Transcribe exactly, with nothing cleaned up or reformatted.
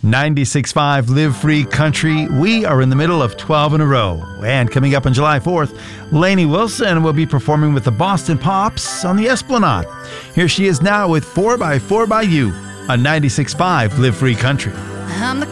ninety-six point five Live Free Country. We are in the middle of twelve in a row. And coming up on July fourth, Lainey Wilson will be performing with the Boston Pops on the Esplanade. Here she is now with four by four by You on ninety-six point five Live Free Country. I'm the